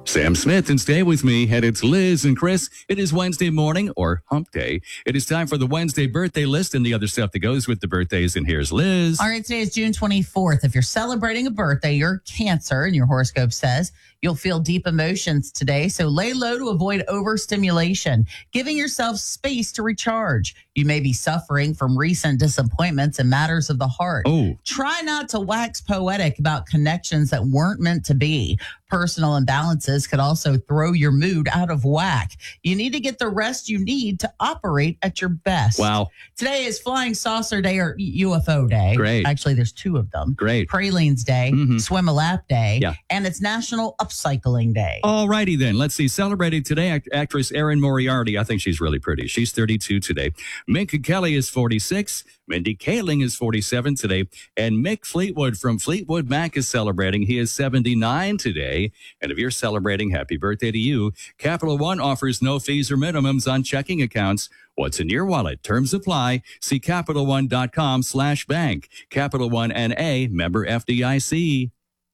Sam Smith, and stay with me. And it's Liz and Chris. It is Wednesday morning, or hump day. It is time for the Wednesday birthday list and the other stuff that goes with the birthdays. And here's Liz. All right, today is June 24th. If you're celebrating a birthday, you're Cancer, and your horoscope says you'll feel deep emotions today. So lay low to avoid overstimulation, giving yourself space to recharge. You may be suffering from recent disappointments and matters of the heart. Try not to wax poetic about connections that weren't meant to be. Personal imbalances could also throw your mood out of whack. You need to get the rest you need to operate at your best. Wow. Today is Flying Saucer Day or UFO Day. Great. Actually, there's two of them. Great. Pralines Day, Swim a Lap Day, Yeah. and it's National Upcycling Day. All righty then. Let's see. Celebrating today, actress Erin Moriarty. I think she's really pretty. She's 32 today. Minka Kelly is 46. Mindy Kaling is 47 today. And Mick Fleetwood from Fleetwood Mac is celebrating. He is 79 today. And if you're celebrating, happy birthday to you. Capital One offers no fees or minimums on checking accounts. What's in your wallet? Terms apply. See CapitalOne.com/bank. Capital One N.A. member FDIC.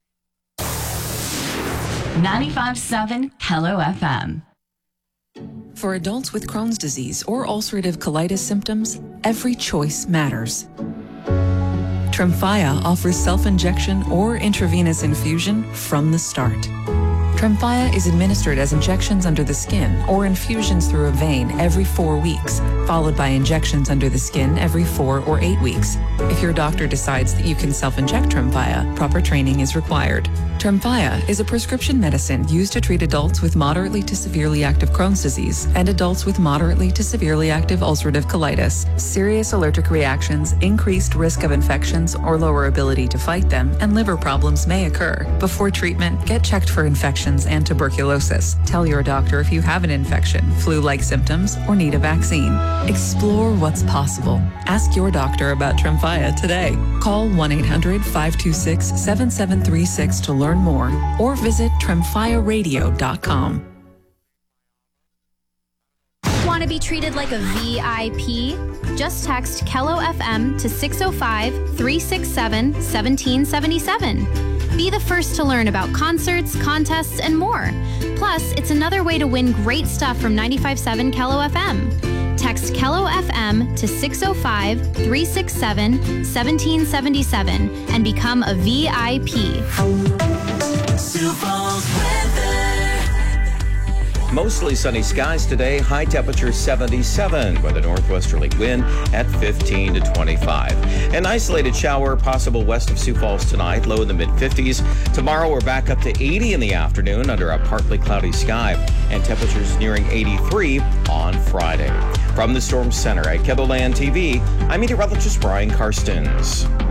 95.7 Hello FM. For adults with Crohn's disease or ulcerative colitis symptoms, every choice matters. Tremfya offers self-injection or intravenous infusion from the start. Tremfya is administered as injections under the skin or infusions through a vein every 4 weeks, followed by injections under the skin every 4 or 8 weeks. If your doctor decides that you can self-inject Tremfya, proper training is required. Tremfya is a prescription medicine used to treat adults with moderately to severely active Crohn's disease and adults with moderately to severely active ulcerative colitis. Serious allergic reactions, increased risk of infections or lower ability to fight them, and liver problems may occur. Before treatment, get checked for infections and tuberculosis. Tell your doctor if you have an infection, flu-like symptoms, or need a vaccine. Explore what's possible. Ask your doctor about Tremfya today. Call 1-800-526-7736 to learn more or visit tremfyaradio.com. Want to be treated like a VIP? Just text Kello FM to 605-367-1777. Be the first to learn about concerts, contests, and more. Plus, it's another way to win great stuff from 95.7 Kello FM. Text Kello FM to 605-367-1777 and become a VIP. Mostly sunny skies today, high temperature 77 with a northwesterly wind at 15 to 25. An isolated shower possible west of Sioux Falls tonight, low in the mid-50s. Tomorrow we're back up to 80 in the afternoon under a partly cloudy sky and temperatures nearing 83 on Friday. From the Storm Center at KELOLAND TV, I'm meteorologist Brian Karstens.